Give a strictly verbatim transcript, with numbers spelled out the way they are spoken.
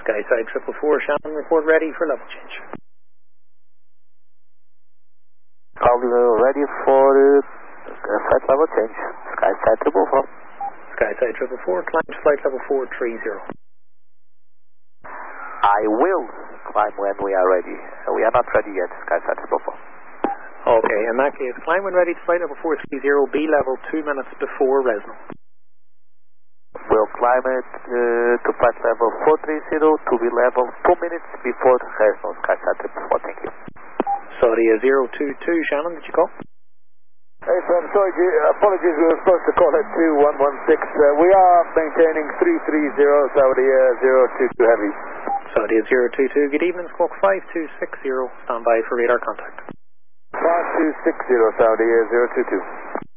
Skyside triple four, Shannon, report ready for level change. Alvaro ready for uh, flight level change. Skyside triple four. Skyside triple four, climb to flight level four three zero. I will climb when we are ready. Uh, we are not ready yet, Skyside triple four. Okay, in that case, climb when ready to flight level four three zero, B level two minutes before Resno. We'll climb it uh, to flight level four three zero to be level two minutes before Resno, Skyside triple four, thank you. Saudia zero two two, Shannon, did you call? Hey, Sam, sorry, apologies, we were supposed to call at two one one six. Uh, we are maintaining three three zero, Saudia zero two two heavy. Saudia zero two two, good evening, squawk five two six zero, stand by for radar contact. five two six zero, Saudia zero two two.